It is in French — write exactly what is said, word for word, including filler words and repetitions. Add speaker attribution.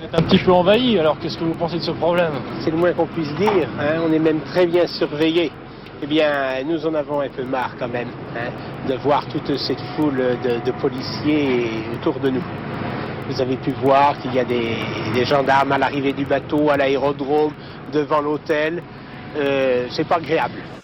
Speaker 1: Vous êtes un petit peu envahi, alors qu'est-ce que vous pensez de ce problème?
Speaker 2: C'est le moins qu'on puisse dire, hein. On est même très bien surveillés. Eh bien, nous en avons un peu marre quand même, hein, de voir toute cette foule de, de policiers autour de nous. Vous avez pu voir qu'il y a des, des gendarmes à l'arrivée du bateau, à l'aérodrome, devant l'hôtel. Euh, c'est pas agréable.